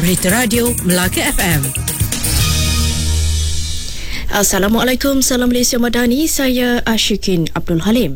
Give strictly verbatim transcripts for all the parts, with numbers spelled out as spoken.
Berita Radio Melaka F M. Assalamualaikum, salam Malaysia Madani, saya Ashikin Abdul Halim.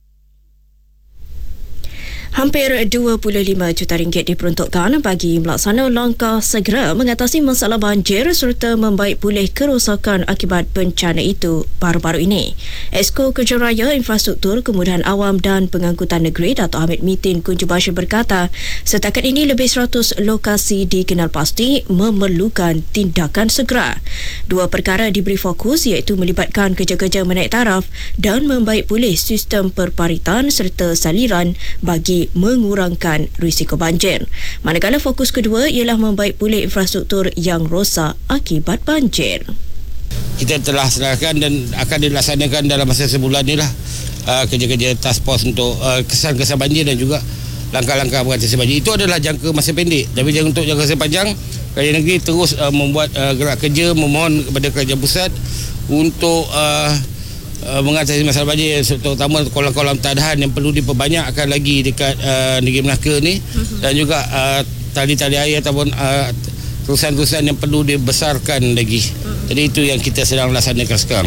Hampir dua puluh lima juta ringgit diperuntukkan bagi melaksana langkah segera mengatasi masalah banjir serta membaik pulih kerosakan akibat bencana itu baru-baru ini. Esko Kejaraya Infrastruktur Kemudahan Awam dan Pengangkutan Negeri Dato' Hamid Mitin Kunju Bashir berkata, setakat ini lebih seratus lokasi dikenal pasti memerlukan tindakan segera. Dua perkara diberi fokus iaitu melibatkan kerja-kerja menaik taraf dan membaik pulih sistem perparitan serta saliran bagi mengurangkan risiko banjir. Manakala fokus kedua ialah membaik pulih infrastruktur yang rosak akibat banjir. Kita telah serahkan dan akan dilaksanakan dalam masa sebulan inilah uh, kerja-kerja task force untuk uh, kesan-kesan banjir dan juga langkah-langkah mengatasi banjir. Itu adalah jangka masa pendek. Tapi untuk jangka masa panjang, Kerajaan Negeri terus uh, membuat uh, gerak kerja memohon kepada Kerajaan Pusat untuk uh, Uh, mengatasi masalah banjir, terutama kolam-kolam tadahan yang perlu diperbanyakkan lagi dekat uh, Negeri Melaka ni, uh-huh. dan juga uh, tali-tali air ataupun uh, terusan-terusan yang perlu dibesarkan lagi. Uh-huh. Jadi itu yang kita sedang laksanakan sekarang.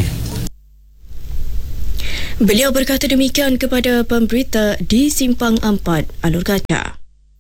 Beliau berkata demikian kepada pemberita di Simpang Ampat, Alur Kaca.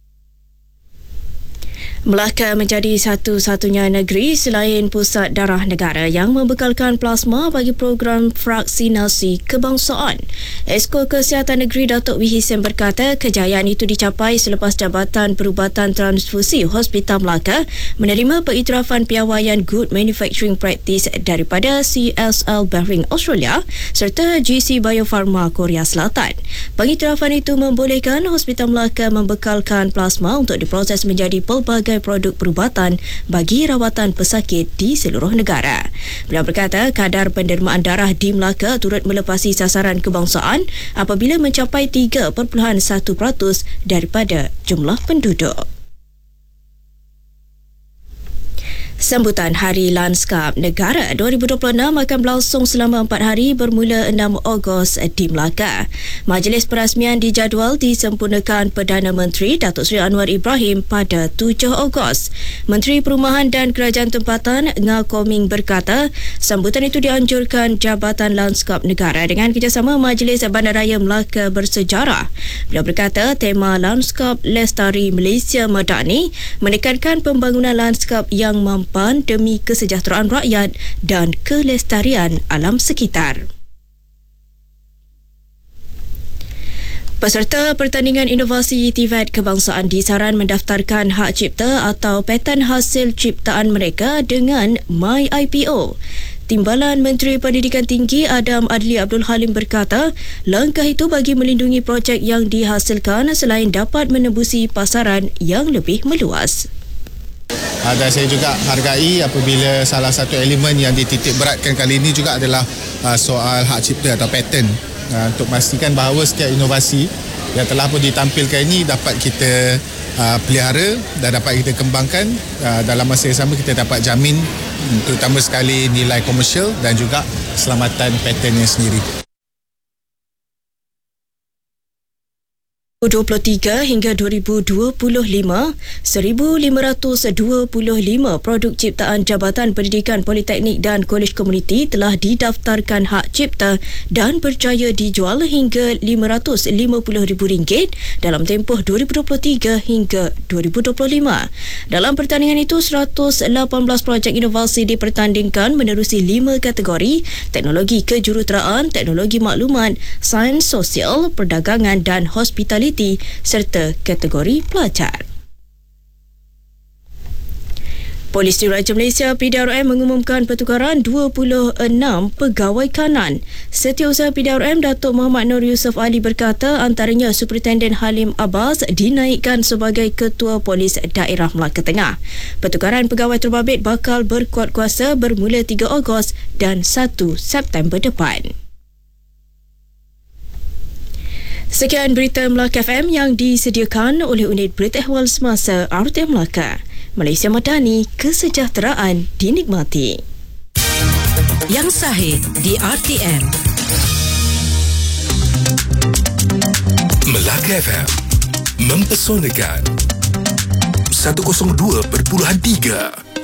Melaka menjadi satu-satunya negeri selain Pusat Darah Negara yang membekalkan plasma bagi program vaksinasi kebangsaan. Esko Kesihatan Negeri Datuk Wee Hisen berkata kejayaan itu dicapai selepas Jabatan Perubatan Transfusi Hospital Melaka menerima pengiktirafan piawaian Good Manufacturing Practice daripada C S L Behring Australia serta G C Biopharma Korea Selatan. Pengiktirafan itu membolehkan Hospital Melaka membekalkan plasma untuk diproses menjadi pelbagai produk perubatan bagi rawatan pesakit di seluruh negara. Beliau berkata kadar pendermaan darah di Melaka turut melepasi sasaran kebangsaan apabila mencapai tiga perpuluhan satu peratus daripada jumlah penduduk. Sambutan Hari Lanskap Negara dua ribu dua puluh enam akan berlangsung selama empat hari bermula enam Ogos di Melaka. Majlis perasmian dijadual disempurnakan Perdana Menteri Datuk Seri Anwar Ibrahim pada tujuh Ogos. Menteri Perumahan dan Kerajaan Tempatan Nga Koming berkata sambutan itu dianjurkan Jabatan Lanskap Negara dengan kerjasama Majlis Bandaraya Melaka Bersejarah. Beliau berkata tema Lanskap Lestari Malaysia Madani menekankan pembangunan lanskap yang mampu demi kesejahteraan rakyat dan kelestarian alam sekitar. Peserta pertandingan inovasi T V E T kebangsaan disaran mendaftarkan hak cipta atau paten hasil ciptaan mereka dengan My I P O. Timbalan Menteri Pendidikan Tinggi Adam Adli Abdul Halim berkata, langkah itu bagi melindungi projek yang dihasilkan selain dapat menembusi pasaran yang lebih meluas. Dan saya juga hargai apabila salah satu elemen yang dititik beratkan kali ini juga adalah soal hak cipta atau paten, untuk memastikan bahawa setiap inovasi yang telah pun ditampilkan ini dapat kita pelihara dan dapat kita kembangkan. Dalam masa yang sama kita dapat jamin terutama sekali nilai komersial dan juga keselamatan patennya sendiri. dua ribu dua puluh tiga hingga dua ribu dua puluh lima, seribu lima ratus dua puluh lima produk ciptaan Jabatan Pendidikan Politeknik dan Kolej Komuniti telah didaftarkan hak cipta dan berjaya dijual hingga lima ratus lima puluh ribu ringgit dalam tempoh dua ribu dua puluh tiga hingga dua ribu dua puluh lima. Dalam pertandingan itu, seratus lapan belas projek inovasi dipertandingkan menerusi lima kategori: teknologi kejuruteraan, teknologi maklumat, sains sosial, perdagangan dan hospitality serta kategori pelajar. Polis Diraja Malaysia P D R M mengumumkan pertukaran dua puluh enam pegawai kanan. Setiausaha P D R M Datuk Muhammad Nur Yusof Ali berkata antaranya Superintenden Halim Abbas dinaikkan sebagai Ketua Polis Daerah Melaka Tengah. Pertukaran pegawai terbabit bakal berkuat kuasa bermula tiga Ogos dan satu September depan. Sekian berita Melaka F M yang disediakan oleh unit berita ehwal semasa R T M Melaka. Malaysia Madani, kesejahteraan dinikmati. Yang sahih di R T M. Melaka F M mempesonakan seratus dua perpuluhan tiga.